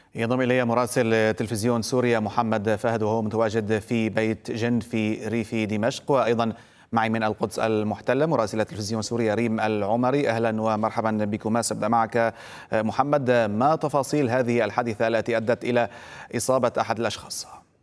ينضم إلي مراسل تلفزيون سوريا محمد فهد وهو متواجد في بيت جن في ريف دمشق، وأيضا معي من القدس المحتلة مراسلة تلفزيون سوريا ريم العمري. أهلا ومرحبا بكما. سأبدأ معك محمد، ما تفاصيل هذه الحادثة التي أدت إلى إصابة أحد الأشخاص؟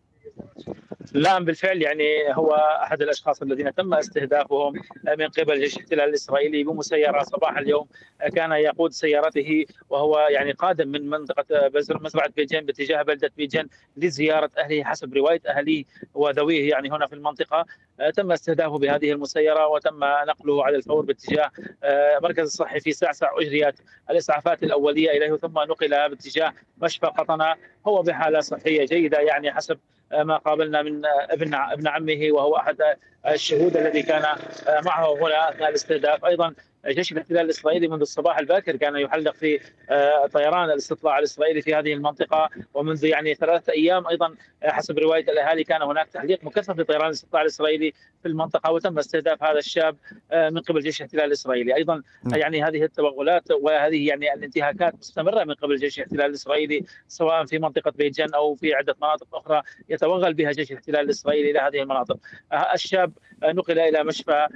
نعم بالفعل، هو أحد الأشخاص الذين تم استهدافهم من قبل جيش الاحتلال الإسرائيلي بمسيرة صباح اليوم. كان يقود سيارته وهو قادم من منطقة مزرعة بيجين باتجاه بلدة بيجين لزيارة أهله حسب رواية أهله وذويه هنا في المنطقة. تم استهدافه بهذه المسيرة وتم نقله على الفور باتجاه مركز الصحي في سعسع. أجريت الإسعافات الأولية إليه ثم نقل باتجاه مشفى قطنة. هو بحالة صحية جيدة حسب ما قابلنا من ابن عمه، وهو احد الشهود الذي كان معه هنا اثناء الاستهداف. ايضا جيش الاحتلال الاسرائيلي منذ الصباح الباكر كان يحلق في طيران الاستطلاع الاسرائيلي في هذه المنطقه، ومنذ 3 ايام ايضا حسب روايه الاهالي كان هناك تحليق مكثف لطيران الاستطلاع الاسرائيلي في المنطقه، وتم استهداف هذا الشاب من قبل جيش الاحتلال الاسرائيلي. ايضا هذه التوغلات وهذه الانتهاكات مستمره من قبل جيش الاحتلال الاسرائيلي، سواء في منطقه بيت جن او في عده مناطق اخرى يتوغل بها جيش الاحتلال الاسرائيلي الى هذه المناطق. الشاب نقل الى مشفى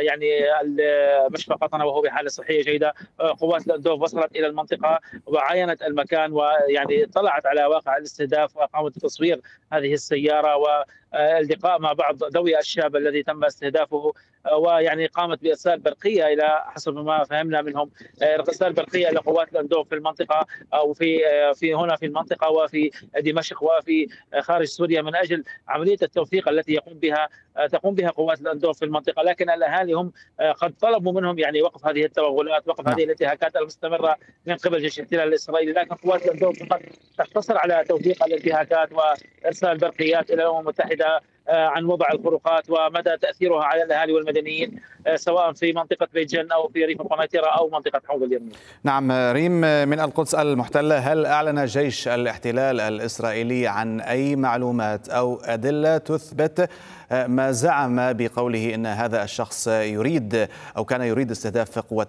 مشفى قطنه وهو بحاله صحيه جيده. قوات الاندوف وصلت الى المنطقه وعاينت المكان اطلعت على واقع الاستهداف وقامت بتصوير هذه السياره واللقاء مع بعض ذوي الشاب الذي تم استهدافه. قامت بارسال برقيه الى حسب ما فهمنا منهم، ارسال برقيه الى قوات الاندوف في المنطقه او في هنا في المنطقه وفي دمشق وفي خارج سوريا من اجل عمليه التوثيق التي تقوم بها قوات الاندوف في المنطقه. لكن الاهالي هم قد طلبوا منهم وقف هذه التوغلات، وقف هذه الانتهاكات المستمره من قبل جيش الاحتلال الاسرائيلي، لكن قوات الاندوف فقط تقتصر على توثيق الانتهاكات وارسال برقيات الى الامم المتحده عن وضع الخروقات ومدى تاثيرها على الاهالي والمدنيين، سواء في منطقه بيت جن او في ريف القنيطره او منطقه حوض اليرموك. نعم ريم من القدس المحتله، هل اعلن جيش الاحتلال الاسرائيلي عن اي معلومات او ادله تثبت ما زعم بقوله ان هذا الشخص يريد او كان يريد استهداف قوات